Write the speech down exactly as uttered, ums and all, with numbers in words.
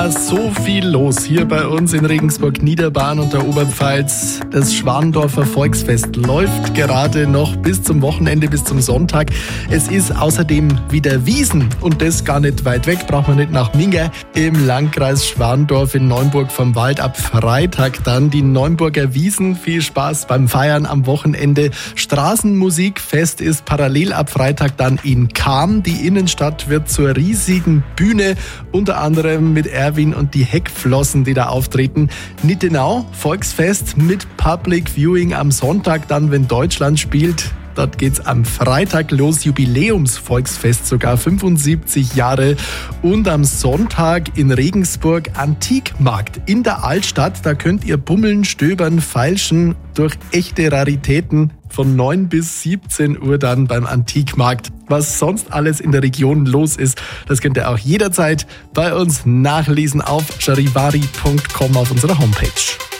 So viel los hier bei uns in Regensburg, Niederbayern und der Oberpfalz. Das Schwandorfer Volksfest läuft gerade noch bis zum Wochenende, bis zum Sonntag. Es ist außerdem wieder Wiesn und das gar nicht weit weg, braucht man nicht nach Minga, im Landkreis Schwandorf in Neunburg vom Wald. Ab Freitag dann die Neunburger Wiesn. Viel Spaß beim Feiern am Wochenende. Straßenmusikfest ist parallel ab Freitag dann in Cham. Die Innenstadt wird zur riesigen Bühne, unter anderem mit Erwin und die Heckflossen, die da auftreten. Nittenau, Volksfest mit Public Viewing am Sonntag, dann wenn Deutschland spielt. Dort geht's am Freitag los, Jubiläumsvolksfest, sogar fünfundsiebzig Jahre. Und am Sonntag in Regensburg Antikmarkt in der Altstadt. Da könnt ihr bummeln, stöbern, feilschen durch echte Raritäten. Von neun bis siebzehn Uhr dann beim Antikmarkt. Was sonst alles in der Region los ist, das könnt ihr auch jederzeit bei uns nachlesen auf charivari punkt com auf unserer Homepage.